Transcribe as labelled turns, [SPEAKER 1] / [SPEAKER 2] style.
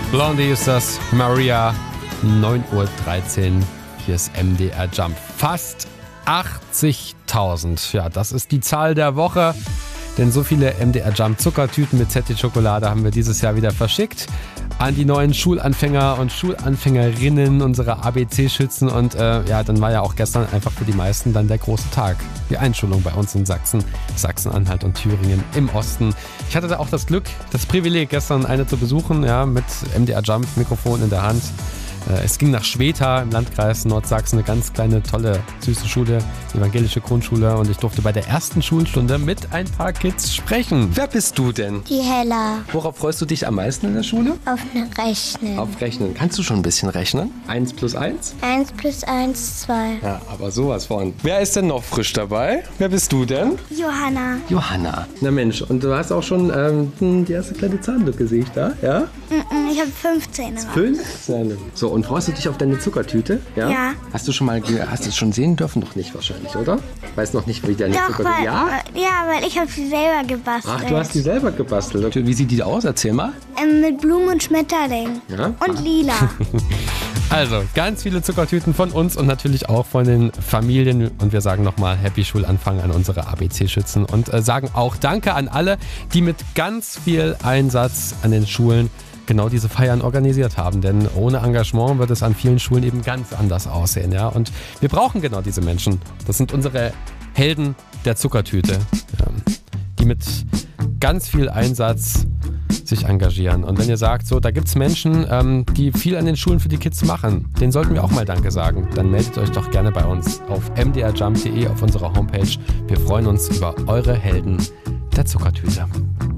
[SPEAKER 1] Blondie ist das, Maria, 9:13 Uhr. Hier ist MDR Jump. Fast 80.000. Ja, das ist die Zahl der Woche. Denn so viele MDR Jump Zuckertüten mit ZT-Schokolade haben wir dieses Jahr wieder verschickt an die neuen Schulanfänger und Schulanfängerinnen unserer ABC-Schützen. Und dann war ja auch gestern einfach für die meisten dann der große Tag. Die Einschulung bei uns in Sachsen, Sachsen-Anhalt und Thüringen im Osten. Ich hatte da auch das Glück, das Privileg, gestern eine zu besuchen, ja, mit MDR Jump Mikrofon in der Hand. Es ging nach Schweta im Landkreis Nordsachsen, eine ganz kleine, tolle, süße Schule, evangelische Grundschule, und ich durfte bei der ersten Schulstunde mit ein paar Kids sprechen. Wer bist du denn?
[SPEAKER 2] Die Hella.
[SPEAKER 1] Worauf freust du dich am meisten in der Schule?
[SPEAKER 2] Auf Rechnen.
[SPEAKER 1] Auf Rechnen. Kannst du schon ein bisschen rechnen? 1 plus 1?
[SPEAKER 2] 1 plus 1, 2.
[SPEAKER 1] Ja, aber sowas von. Wer ist denn noch frisch dabei? Wer bist du denn?
[SPEAKER 2] Johanna.
[SPEAKER 1] Johanna. Na Mensch, und du hast auch schon die erste kleine Zahnlücke, sehe ich da, ja?
[SPEAKER 2] Ich habe 15.
[SPEAKER 1] 15. So, und freust du dich auf deine Zuckertüte?
[SPEAKER 2] Ja.
[SPEAKER 1] Hast du es schon sehen dürfen? Noch nicht wahrscheinlich, oder? Weiß noch nicht, wie deine Zuckertüte...
[SPEAKER 2] Weil ich habe sie selber gebastelt.
[SPEAKER 1] Ach, du hast die selber gebastelt. Wie sieht die aus? Erzähl mal.
[SPEAKER 2] Mit Blumen und Schmetterling.
[SPEAKER 1] Ja?
[SPEAKER 2] Und lila.
[SPEAKER 1] Also, ganz viele Zuckertüten von uns und natürlich auch von den Familien. Und wir sagen nochmal Happy Schulanfang an unsere ABC-Schützen und sagen auch Danke an alle, die mit ganz viel Einsatz an den Schulen genau diese Feiern organisiert haben. Denn ohne Engagement wird es an vielen Schulen eben ganz anders aussehen. Ja? Und wir brauchen genau diese Menschen. Das sind unsere Helden der Zuckertüte, die mit ganz viel Einsatz sich engagieren. Und wenn ihr sagt, so, da gibt es Menschen, die viel an den Schulen für die Kids machen, denen sollten wir auch mal Danke sagen, dann meldet euch doch gerne bei uns auf mdrjump.de auf unserer Homepage. Wir freuen uns über eure Helden der Zuckertüte.